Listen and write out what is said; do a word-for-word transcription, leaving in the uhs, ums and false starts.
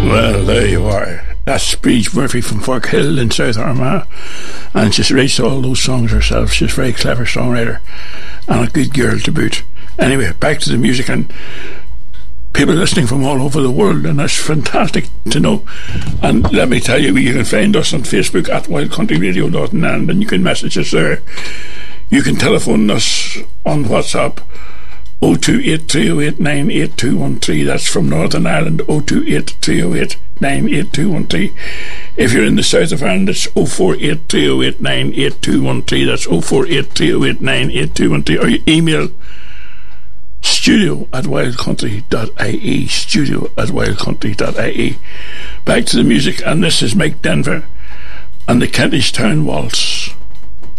Well, there you are. That's Breege Murphy from Forkhill in South Armagh, and she's writes all those songs herself. She's a very clever songwriter and a good girl to boot. Anyway, back to the music, and people listening from all over the world, and that's fantastic to know. And let me tell you, you can find us on Facebook at wild country radio dot net, and you can message us there. You can telephone us on WhatsApp oh two eight, three oh eight, nine eight two one three. That's from Northern Ireland, oh two eight, three oh eight, nine eight two one three. If you're in the south of Ireland, it's oh four eight, three oh eight, nine eight two one three. That's oh four eight, three oh eight, nine eight two one three. Or you email studio at wild country dot I E, studio at wild country dot I E. Back to the music, and this is Mike Denver and the Kentish Town Waltz.